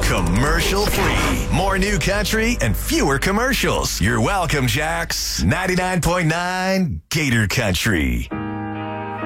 Commercial free. More new country and fewer commercials. You're welcome, Jax. 99.9 Gator Country.